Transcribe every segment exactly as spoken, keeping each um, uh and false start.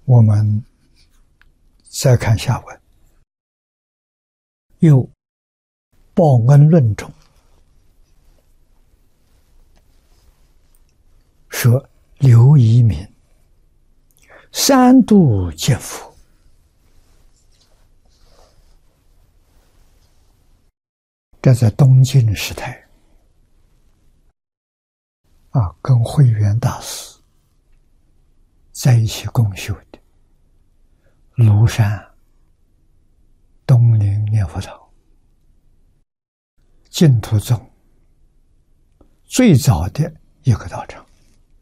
我们再看下文，又报恩论中说：刘遗民三度见佛，这在东晋时代啊，跟慧远大师在一起共修的庐山东林念佛堂，净土宗最早的一个道场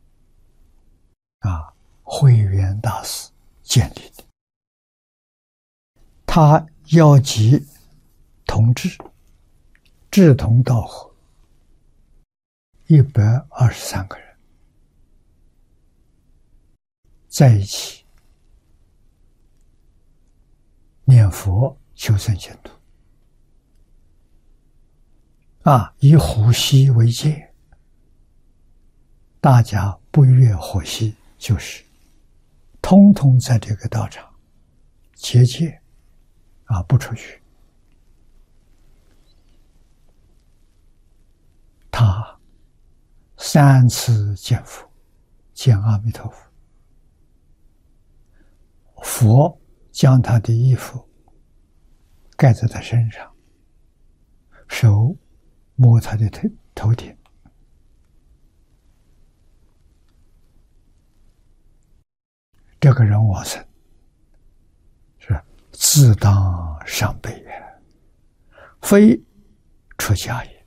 啊，慧远大师建立的。他邀集同志志同道合一百二十三个人在一起念佛求生净土啊，以呼吸为戒，大家不越呼吸，就是通通在这个道场结戒啊，不出去。他三次见佛，见阿弥陀佛，佛将他的衣服盖在他身上，手摸他的头头顶，这个人往生是自当上辈也，非出家也。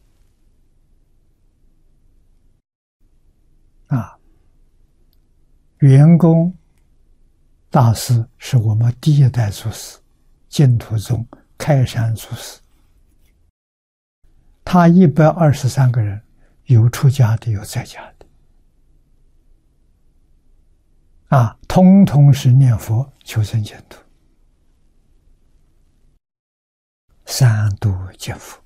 啊，圆公大师是我们第一代祖师，净土宗开山祖师。他一百二十三个人，有出家的，有在家的，啊，通通是念佛求生净土，三度见佛。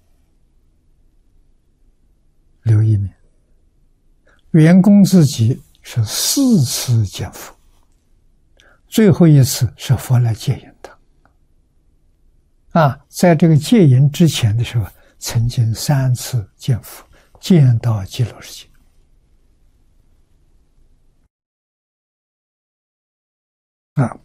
刘一民圆公自己是四次见佛，最后一次是佛来接引他。啊，在这个戒引之前的时候，曾经三次见佛，见到极乐世界。啊，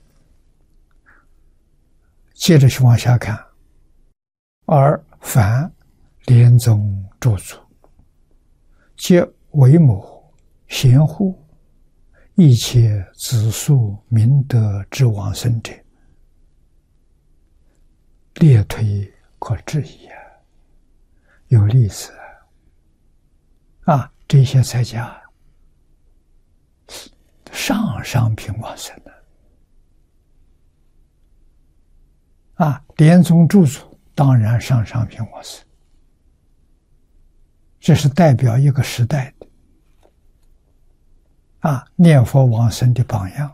接着去往下看，而凡莲宗诸祖，皆为母贤护一切子孙明德之往生者，列推可质疑啊！有例子啊，这些在家上上品往生的啊，莲宗诸祖当然上上品往生，这是代表一个时代的啊，念佛往生的榜样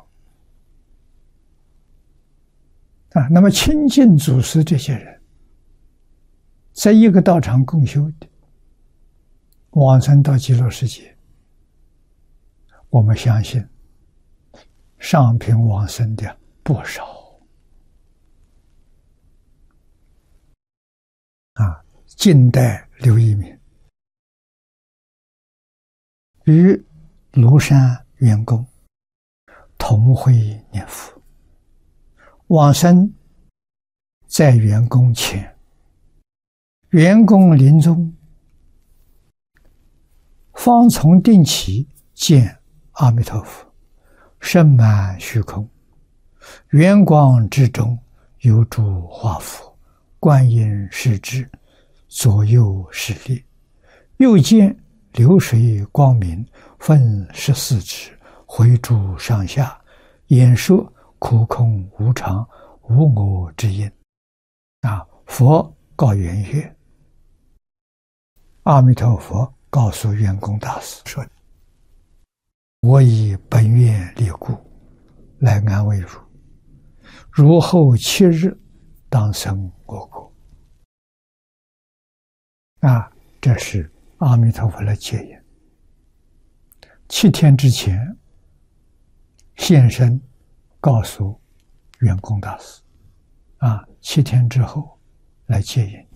啊。那么亲近祖师这些人，在一个道场共修的，往生到极乐世界，我们相信上品往生的不少啊。近代刘一民与庐山圆公同会念佛，往生在圆公前，圆公临终，方从定起见阿弥陀佛，身满虚空，圆光之中有诸化佛，观音视之，左右侍立，右见流水光明，分十四指，回诸上下，演说苦空无常无我之音。啊，佛告圆月，阿弥陀佛告诉圆公大师说：“我以本愿力故，来安慰汝。汝后七日，当生我国。”啊，这是阿弥陀佛来接引。七天之前现身告诉圆光大师，啊，七天之后来接引。